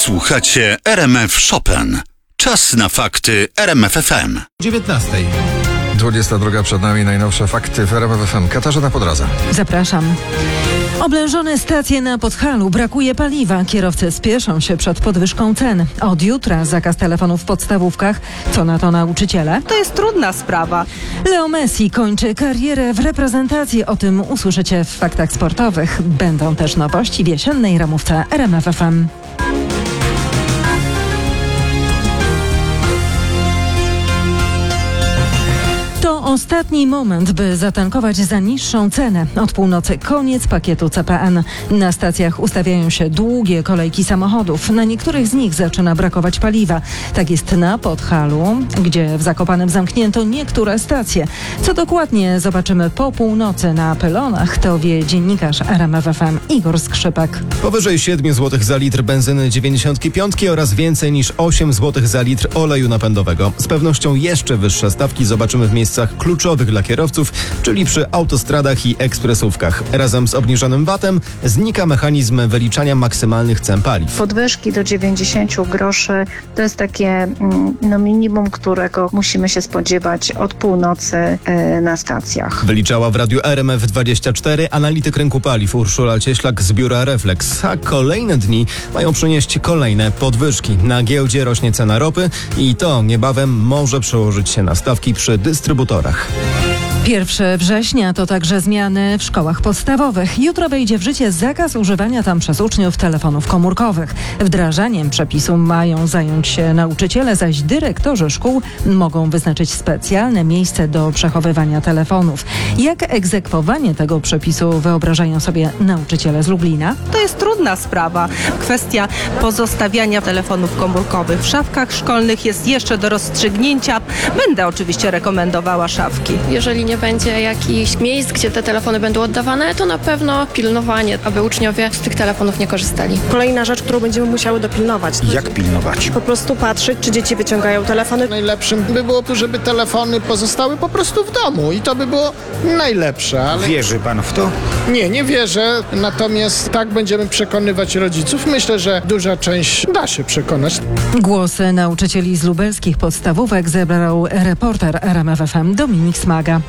Słuchacie RMF Chopin. Czas na fakty RMF FM. 19. 22 przed nami, najnowsze fakty w RMF FM. Katarzyna Podraza. Zapraszam. Oblężone stacje na Podhalu, brakuje paliwa. Kierowcy spieszą się przed podwyżką cen. Od jutra zakaz telefonów w podstawówkach. Co na to nauczyciele? To jest trudna sprawa. Leo Messi kończy karierę w reprezentacji. O tym usłyszycie w faktach sportowych. Będą też nowości w jesiennej ramówce RMF FM. To ostatni moment, by zatankować za niższą cenę. Od północy koniec pakietu CPN. Na stacjach ustawiają się długie kolejki samochodów. Na niektórych z nich zaczyna brakować paliwa. Tak jest na Podhalu, gdzie w Zakopanem zamknięto niektóre stacje. Co dokładnie zobaczymy po północy na pylonach, to wie dziennikarz RMF FM Igor Skrzypek. Powyżej 7 zł za litr benzyny 95 oraz więcej niż 8 zł za litr oleju napędowego. Z pewnością jeszcze wyższe stawki zobaczymy w miejscach kluczowych dla kierowców, czyli przy autostradach i ekspresówkach. Razem z obniżonym VAT-em znika mechanizm wyliczania maksymalnych cen paliw. Podwyżki do 90 groszy to jest takie minimum, którego musimy się spodziewać od północy na stacjach. Wyliczała w radiu RMF24 analityk rynku paliw Urszula Cieślak z biura Reflex, a kolejne dni mają przynieść kolejne podwyżki. Na giełdzie rośnie cena ropy i to niebawem może przełożyć się na stawki przy dystrybutorach. 1 września to także zmiany w szkołach podstawowych. Jutro wejdzie w życie zakaz używania tam przez uczniów telefonów komórkowych. Wdrażaniem przepisu mają zająć się nauczyciele, zaś dyrektorzy szkół mogą wyznaczyć specjalne miejsce do przechowywania telefonów. Jak egzekwowanie tego przepisu wyobrażają sobie nauczyciele z Lublina? To jest trudna sprawa. Kwestia pozostawiania telefonów komórkowych w szafkach szkolnych jest jeszcze do rozstrzygnięcia. Będę oczywiście rekomendowała szafki. Jeżeli nie będzie jakichś miejsc, gdzie te telefony będą oddawane, to na pewno pilnowanie, aby uczniowie z tych telefonów nie korzystali. Kolejna rzecz, którą będziemy musiały dopilnować. Jak pilnować? Po prostu patrzeć, czy dzieci wyciągają telefony. Najlepszym by było to, żeby telefony pozostały po prostu w domu i to by było najlepsze. Ale... Wierzy pan w to? Nie wierzę, natomiast tak będziemy przekonywać rodziców. Myślę, że duża część da się przekonać. Głosy nauczycieli z lubelskich podstawówek zebrał reporter RMF FM Dominik Smaga.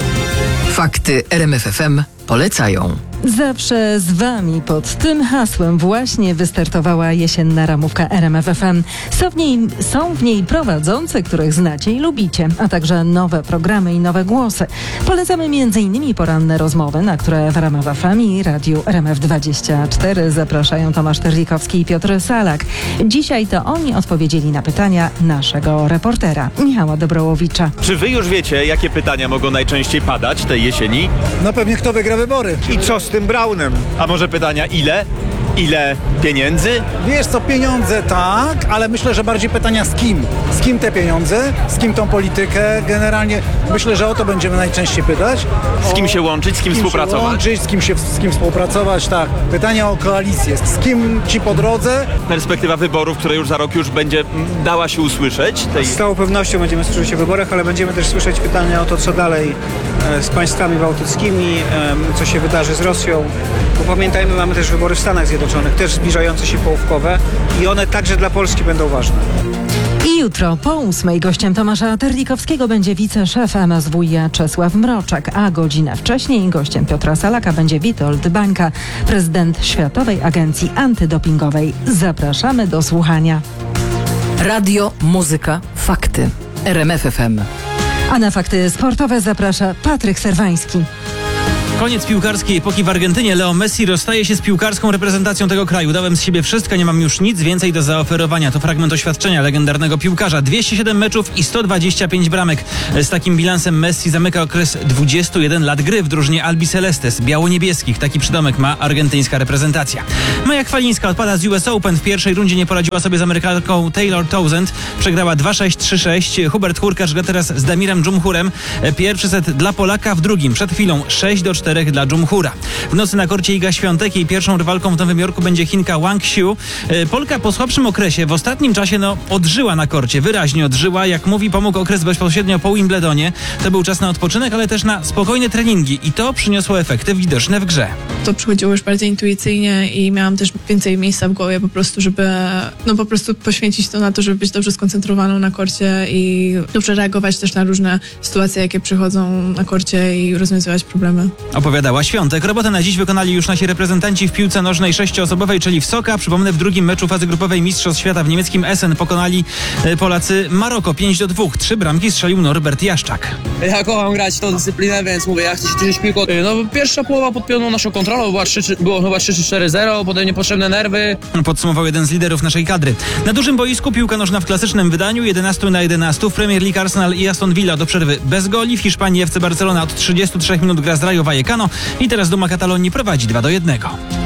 Fakty RMF FM polecają. Zawsze z Wami pod tym hasłem właśnie wystartowała jesienna ramówka RMF FM. Są w niej prowadzący, których znacie i lubicie, a także nowe programy i nowe głosy. Polecamy m.in. poranne rozmowy, na które w RMF FM i radiu RMF24 zapraszają Tomasz Terlikowski i Piotr Salak. Dzisiaj to oni odpowiedzieli na pytania naszego reportera Michała Dobrołowicza. Czy wy już wiecie, jakie pytania mogą najczęściej padać tej jesieni? No pewnie kto wygra wybory. I co z tym Braunem? A może pytania ile? Ile pieniędzy? Wiesz co, pieniądze tak, ale myślę, że bardziej pytania z kim? Z kim te pieniądze? Z kim tą politykę? Generalnie myślę, że o to będziemy najczęściej pytać. Z kim się łączyć, z kim współpracować? Z kim współpracować, tak. Pytania o koalicję. Z kim ci po drodze? Perspektywa wyborów, które już za rok już będzie dała się usłyszeć. Z całą pewnością będziemy słyszeć o wyborach, ale będziemy też słyszeć pytania o to, co dalej z państwami bałtyckimi, co się wydarzy z Rosją. Bo pamiętajmy, mamy też wybory w Stanach Zjednoczonych, też zbliżające się połówkowe i one także dla Polski będą ważne. I jutro po 8 gościem Tomasza Terlikowskiego będzie wiceszef MSWiA Czesław Mroczek, a godzinę wcześniej gościem Piotra Salaka będzie Witold Bańka, prezydent Światowej Agencji Antydopingowej. Zapraszamy do słuchania. Radio, muzyka, fakty. RMF FM. A na fakty sportowe zaprasza Patryk Serwański. Koniec piłkarskiej epoki w Argentynie. Leo Messi rozstaje się z piłkarską reprezentacją tego kraju. Dałem z siebie wszystko, nie mam już nic więcej do zaoferowania. To fragment oświadczenia legendarnego piłkarza. 207 meczów i 125 bramek. Z takim bilansem Messi zamyka okres 21 lat gry w drużynie Albicelestes, biało-niebieskich. Taki przydomek ma argentyńska reprezentacja. Maja Kwalińska odpada z US Open. W pierwszej rundzie nie poradziła sobie z Amerykanką Taylor Townsend. Przegrała 2-6, 3-6. Hubert Hurkacz gra teraz z Damirem Dżumhurem. Pierwszy set dla Polaka, w drugim przed chwilą 6-4 4 dla Dżumhura. W nocy na korcie Iga Świątek. Jej pierwszą rywalką w Nowym Jorku będzie Chinka Wang Xiu. Polka po słabszym okresie w ostatnim czasie odżyła na korcie. Wyraźnie odżyła. Jak mówi, pomógł okres bezpośrednio po Wimbledonie. To był czas na odpoczynek, ale też na spokojne treningi i to przyniosło efekty widoczne w grze. To przychodziło już bardziej intuicyjnie i miałam też więcej miejsca w głowie po prostu, żeby po prostu poświęcić to na to, żeby być dobrze skoncentrowaną na korcie i dobrze reagować też na różne sytuacje, jakie przychodzą na korcie i rozwiązywać problemy. Opowiadała Świątek. Robotę na dziś wykonali już nasi reprezentanci w piłce nożnej 6-osobowej, czyli w Soka. Przypomnę, w drugim meczu fazy grupowej Mistrzostw Świata w niemieckim Essen pokonali Polacy Maroko 5-2. 3 bramki strzelił Norbert Jaszczak. Ja kocham grać w tą dyscyplinę, więc mówię, ja chcę się cieszyć piłką. Pierwsza połowa pod pełną naszą kontrolą, było chyba 3-4-0, potem niepotrzebne nerwy. Podsumował jeden z liderów naszej kadry. Na dużym boisku piłka nożna w klasycznym wydaniu 11-11. W Premier League Arsenal i Aston Villa do przerwy bez goli. W Hiszpanii FC Barcelona od 33 minut gra z Rayo Vallecano i teraz Duma Katalonii prowadzi 2-1.